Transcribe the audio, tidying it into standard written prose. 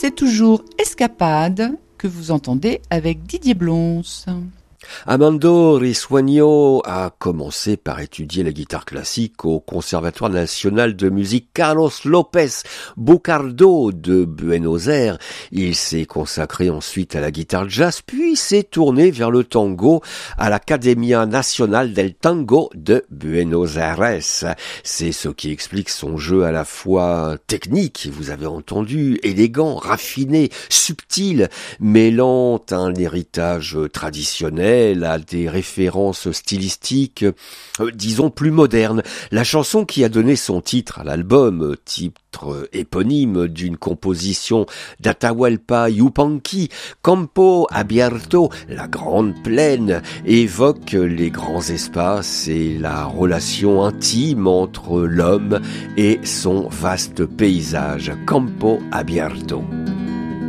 c'est toujours Escapade que vous entendez avec Didier Blons. Amando Risueño a commencé par étudier la guitare classique au Conservatoire national de musique Carlos López Buccardo de Buenos Aires. Il s'est consacré ensuite à la guitare jazz, puis s'est tourné vers le tango à l'Academia Nacional del Tango de Buenos Aires. C'est ce qui explique son jeu à la fois technique, vous avez entendu, élégant, raffiné, subtil, mêlant un héritage traditionnel à des références stylistiques, disons plus modernes. La chanson qui a donné son titre à l'album, titre éponyme d'une composition d'Atahualpa Yupanqui, Campo Abierto, la grande plaine, évoque les grands espaces et la relation intime entre l'homme et son vaste paysage. Campo Abierto.